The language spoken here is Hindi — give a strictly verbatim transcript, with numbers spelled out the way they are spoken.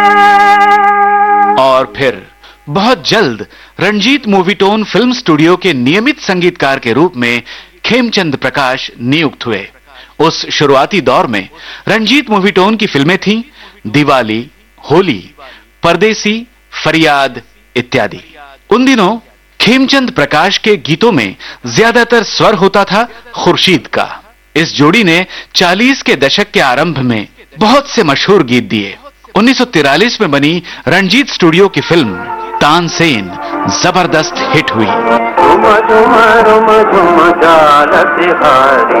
और फिर बहुत जल्द रंजीत मूवीटोन फिल्म स्टूडियो के नियमित संगीतकार के रूप में खेमचंद प्रकाश नियुक्त हुए। उस शुरुआती दौर में रंजीत मूवीटोन की फिल्में थीं दिवाली, होली, परदेसी, फरियाद इत्यादि। उन दिनों खेमचंद प्रकाश के गीतों में ज्यादातर स्वर होता था खुर्शीद का। इस जोड़ी ने चालीस के दशक के आरंभ में बहुत से मशहूर गीत दिए। उन्नीस सौ तिरालीस में बनी रंजीत स्टूडियो की फिल्म तानसेन जबरदस्त हिट हुई।